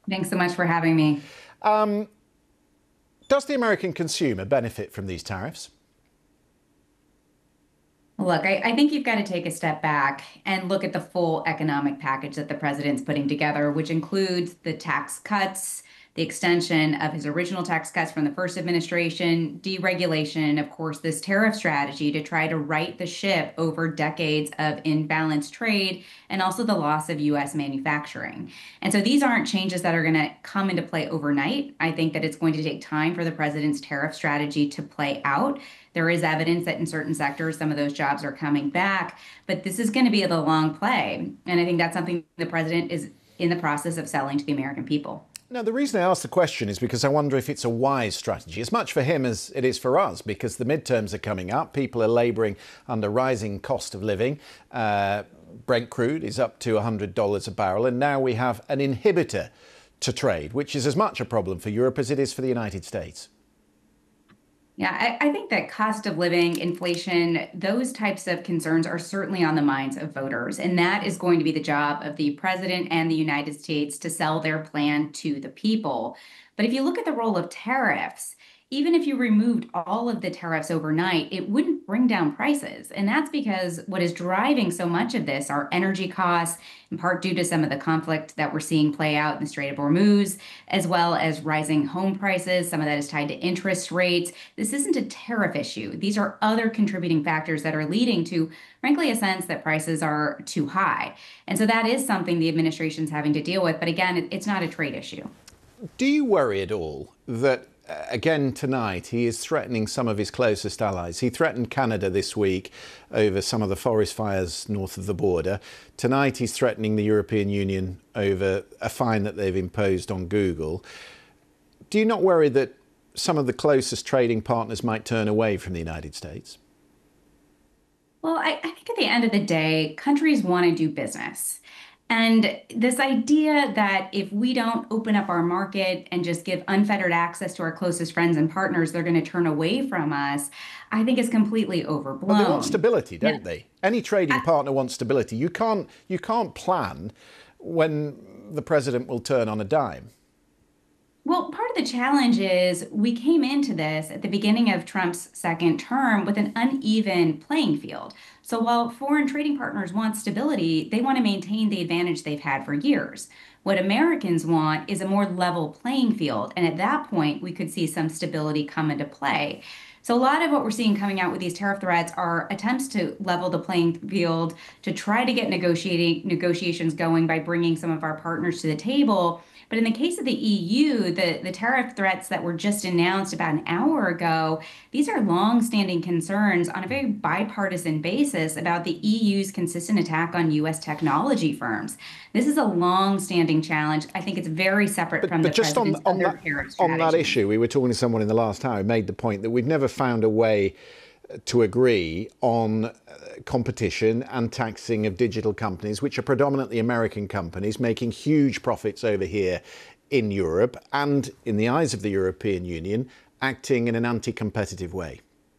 Thanks so much for having me. Um, does the American consumer benefit from these tariffs? Look, I think you've got to take a step back and look at the full economic package that the president's putting together, which includes the tax cuts, the extension of his original tax cuts from the first administration, deregulation, of course, this tariff strategy to try to right the ship over decades of imbalanced trade, and also the loss of U.S. manufacturing. And so these aren't changes that are going to come into play overnight. I think that it's going to take time for the president's tariff strategy to play out. There is evidence that in certain sectors, some of those jobs are coming back, but this is going to be the long play. And I think that's something the president is in the process of selling to the American people. Now, the reason I ask the question is because I wonder if it's a wise strategy, as much for him as it is for us, because the midterms are coming up. People are labouring under rising cost of living. Brent crude is up to $100 a barrel, and now we have an inhibitor to trade, which is as much a problem for Europe as it is for the United States. Yeah, I think that cost of living, inflation, those types of concerns are certainly on the minds of voters. And that is going to be the job of the president and the United States to sell their plan to the people. But if you look at the role of tariffs, even if you removed all of the tariffs overnight, it wouldn't bring down prices. And that's because what is driving so much of this are energy costs, in part due to some of the conflict that we're seeing play out in the Strait of Hormuz, as well as rising home prices. Some of that is tied to interest rates. This isn't a tariff issue. These are other contributing factors that are leading to, frankly, a sense that prices are too high. And so that is something the administration's having to deal with. But again, it's not a trade issue. Do you worry at all that, again tonight, he is threatening some of his closest allies? He threatened Canada this week over some of the forest fires north of the border. Tonight he's threatening the European Union over a fine that they've imposed on Google. Do you not worry that some of the closest trading partners might turn away from the United States? Well, I think at the end of the day, countries want to do business. And this idea that if we don't open up our market and just give unfettered access to our closest friends and partners, they're going to turn away from us, I think is completely overblown. But they want stability, don't they? Any trading partner wants stability. You can't plan when the president will turn on a dime. Well, part of the challenge is we came into this at the beginning of Trump's second term with an uneven playing field. So while foreign trading partners want stability, they want to maintain the advantage they've had for years. What Americans want is a more level playing field. And at that point, we could see some stability come into play. So a lot of what we're seeing coming out with these tariff threats are attempts to level the playing field, to try to get negotiations going by bringing some of our partners to the table. But in the case of the EU, the tariff threats that were just announced about an hour ago, these are longstanding concerns on a very bipartisan basis about the EU's consistent attack on U.S. technology firms. This is a longstanding challenge. I think it's very separate from the just president's other tariff strategies. On that issue, we were talking to someone in the last hour who made the point that we've never found a way to agree on competition and taxing of digital companies, which are predominantly American companies making huge profits over here in Europe and, in the eyes of the European Union, acting in an anti-competitive way.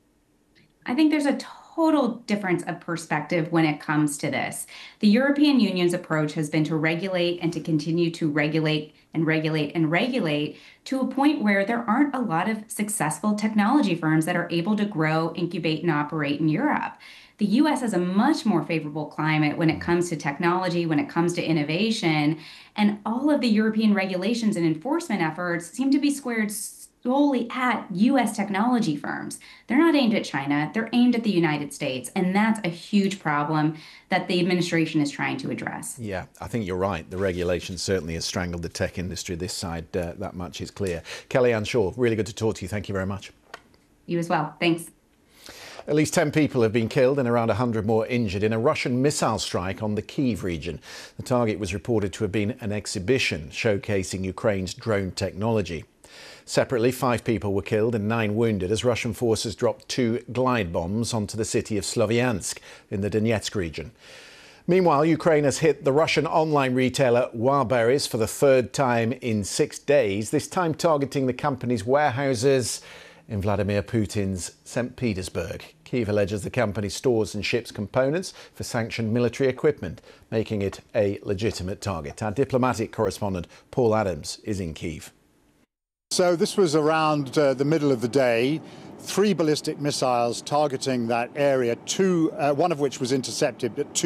I think there's a total difference of perspective when it comes to this. The European Union's approach has been to regulate and to continue to regulate and regulate and regulate to a point where there aren't a lot of successful technology firms that are able to grow, incubate, and operate in Europe. The US has a much more favorable climate when it comes to technology, when it comes to innovation, and all of the European regulations and enforcement efforts seem to be squared solely at US technology firms. They're not aimed at China, they're aimed at the United States. And that's a huge problem that the administration is trying to address. Yeah, I think you're right. The regulation certainly has strangled the tech industry this side. That much is clear. Kellyanne Shaw, really good to talk to you. Thank you very much. You as well. Thanks. At least 10 people have been killed and around 100 more injured in a Russian missile strike on the Kyiv region. The target was reported to have been an exhibition showcasing Ukraine's drone technology. Separately, 5 people were killed and 9 wounded as Russian forces dropped 2 glide bombs onto the city of Sloviansk in the Donetsk region. Meanwhile, Ukraine has hit the Russian online retailer Wildberries for the 3rd time in 6 days, this time targeting the company's warehouses in Vladimir Putin's St. Petersburg. Kyiv alleges the company stores and ships components for sanctioned military equipment, making it a legitimate target. Our diplomatic correspondent Paul Adams is in Kyiv. So this was around the middle of the day. 3 ballistic missiles targeting that area, one of which was intercepted, but 2